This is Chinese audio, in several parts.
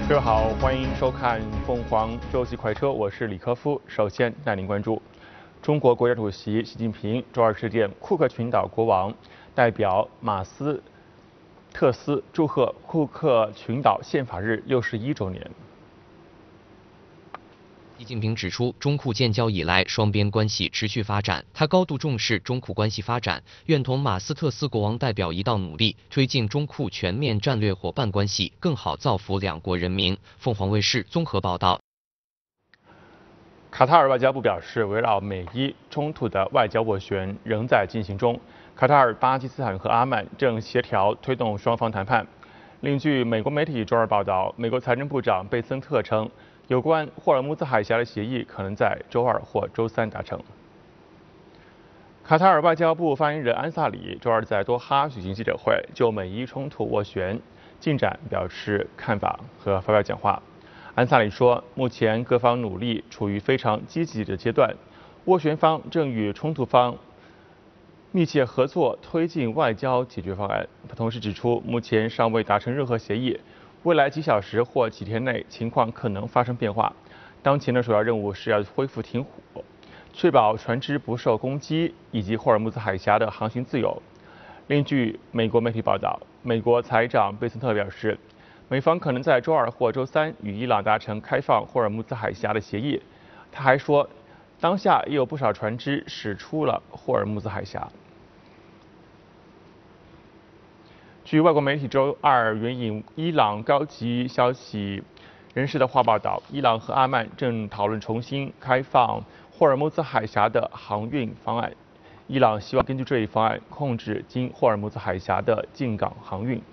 各位好，欢迎收看凤凰周期快车，我是李科夫。首先带您关注，中国国家主席习近平周二致电库克群岛国王，代表马斯特斯祝贺库克群岛宪法日61周年。 习近平指出，中库建交以来，双边关系持续发展。他高度重视中库关系发展，愿同马斯特斯国王代表一道努力，推进中库全面战略伙伴关系，更好造福两国人民。凤凰卫视综合报道。 卡塔尔外交部表示，围绕美伊冲突的外交斡旋仍在进行中。卡塔尔、巴基斯坦和阿曼正协调推动双方谈判。另据美国媒体周二报道，美国财政部长贝森特称，有关霍尔木兹海峡的协议可能在周二或周三达成。卡塔尔外交部发言人安萨里周二在多哈举行记者会，就美伊冲突斡旋进展表示看法和发表讲话。安萨里说，目前各方努力处于非常积极的阶段，斡旋方正与冲突方密切合作，推进外交解决方案。他同时指出，目前尚未达成任何协议，未来几小时或几天内情况可能发生变化。当前的首要任务是要恢复停火，确保船只不受攻击，以及霍尔木兹海峡的航行自由。另据美国媒体报道，美国财长贝森特表示，美方可能在周二或周三与伊朗达成开放霍尔木兹海峡的协议。他还说，当下也有不少船只驶出了霍尔木兹海峡。据外国媒体周二援引伊朗高级消息人士的话报道，伊朗和阿曼正讨论重新开放霍尔木兹海峡的航运方案。伊朗希望根据这一方案控制经霍尔木兹海峡的进港航运。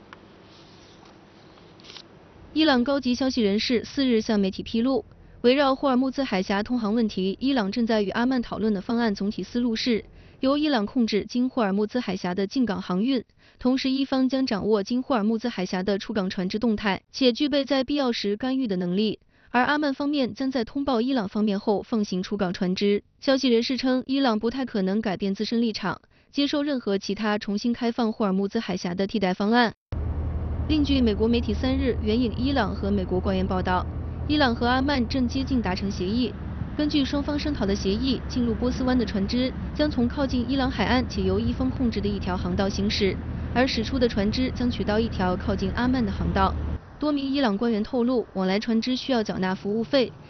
伊朗高级消息人士4日向媒体披露，围绕霍尔木兹海峡通航问题，伊朗正在与阿曼讨论的方案总体思路是，由伊朗控制经霍尔木兹海峡的进港航运，同时伊方将掌握经霍尔木兹海峡的出港船只动态，且具备在必要时干预的能力。而阿曼方面将在通报伊朗方面后放行出港船只。消息人士称，伊朗不太可能改变自身立场，接受任何其他重新开放霍尔木兹海峡的替代方案。另据美国媒体3日援引伊朗和美国官员报道，伊朗和阿曼正接近达成协议。根据双方商讨的协议，进入波斯湾的船只将从靠近伊朗海岸且由伊方控制的一条航道行驶，而驶出的船只将取到一条靠近阿曼的航道。多名伊朗官员透露，往来船只需要缴纳服务费，